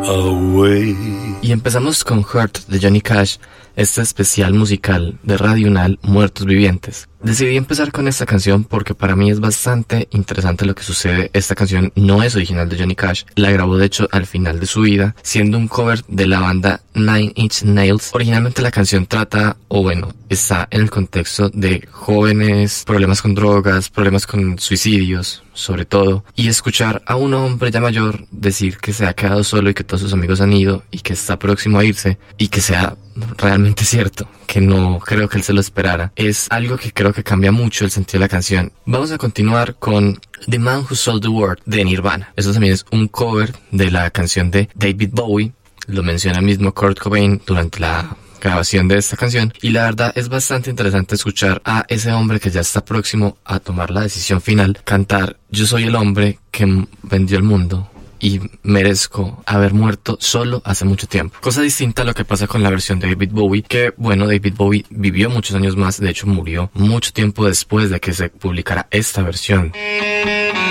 away. Y empezamos con Hurt de Johnny Cash, este especial musical de Radio Unal, Muertos Vivientes. Decidí empezar con esta canción porque para mí es bastante interesante lo que sucede. Esta canción no es original de Johnny Cash, la grabó de hecho al final de su vida, siendo un cover de la banda Nine Inch Nails. Originalmente la canción trata, o bueno, está en el contexto de jóvenes, problemas con drogas, problemas con suicidios, sobre todo, y escuchar a un hombre ya mayor decir que se ha quedado solo y que todos sus amigos han ido y que está próximo a irse, y que sea realmente cierto, que no creo que él se lo esperara, es algo que creo que cambia mucho el sentido de la canción. Vamos a continuar con The Man Who Sold the World de Nirvana. Eso también es un cover de la canción de David Bowie, lo menciona el mismo Kurt Cobain durante la grabación de esta canción, y la verdad es bastante interesante escuchar a ese hombre que ya está próximo a tomar la decisión final, cantar: yo soy el hombre que vendió el mundo y merezco haber muerto solo hace mucho tiempo. Cosa distinta a lo que pasa con la versión de David Bowie, que bueno, David Bowie vivió muchos años más, de hecho murió mucho tiempo después de que se publicara esta versión.